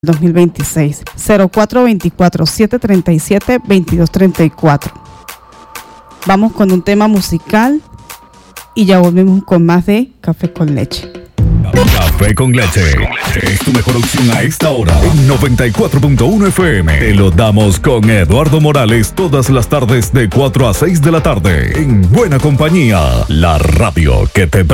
2026. 0424-737-2234. Vamos con un tema musical y ya volvemos con más de Café con Leche. Café con Leche es tu mejor opción a esta hora. En 94.1 FM te lo damos con Eduardo Morales todas las tardes de 4 a 6 de la tarde. En buena compañía, la radio que te